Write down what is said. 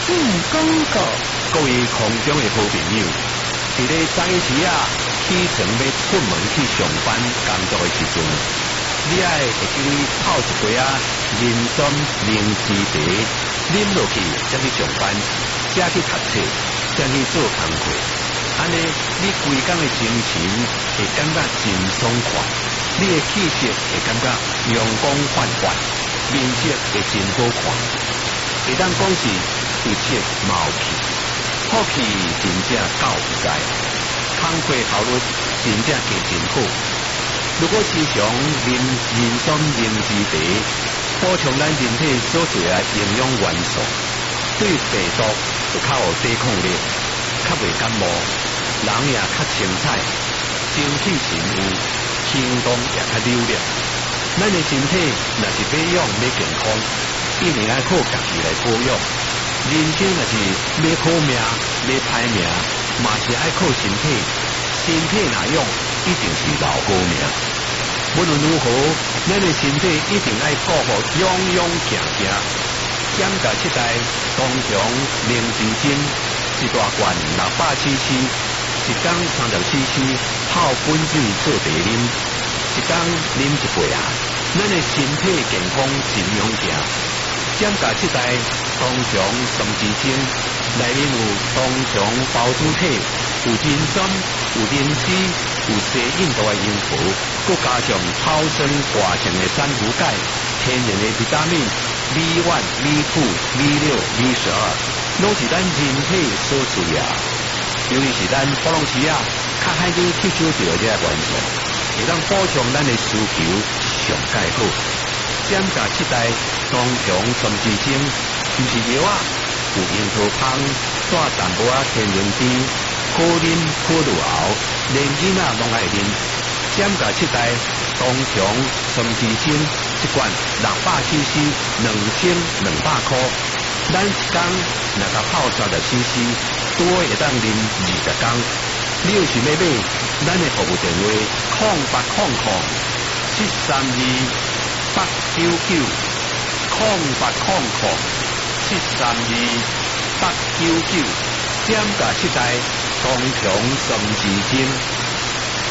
进广告。 各位空中的好朋友，伫咧早起时啊，起床要出门去上班工作的时阵，你爱会记得泡一杯啊人参灵芝茶，啉落去才去上班，才去读册，才去做工课。安尼，你规工的精神会感觉真爽快，你的气色会感觉阳光焕焕，面色会真好看。会当讲是有切毛气。好气真正够在，工课效率真正加真好。如果时常啉人参灵芝茶，补充咱人体所需的营养元素，对病毒就较有抵抗力，较袂感冒，人也较清彩，精气神有，行动也较溜利。咱的身体若是要养要健康，一定要靠家己来保养。人生若是要好命要歹命，嘛是爱靠身体，身体哪用，一定是老好命。无论如何，咱的身体一定爱顾好，勇勇行行。减价7代当中灵芝精，一大罐600cc，一缸30cc，泡滚水做茶啉，一缸啉一杯啊，咱的身体健康真勇行。减价7代当中松枝精，内面有当中包主体，有人参，有灵芝，有西印度的英符，佮加上超生活性的珊瑚钙，天然的维他命 B1、B2、B6、B12，拢是咱人体所需要。尤其是咱普隆西亚较海去吸收到这个元素，会当补充咱的需求上介好。减价7代当中松枝精，毋是药啊，有樱桃芳、带淡薄仔天然甜，可啉可入喉，连囡仔拢爱啉。减价7代当中松枝精，一罐600cc，2200块。咱一缸若甲泡30cc，多会当啉20缸。你要是要买，咱的服务电话0800-732-899，0800-732-899，减价7代当中松枝精。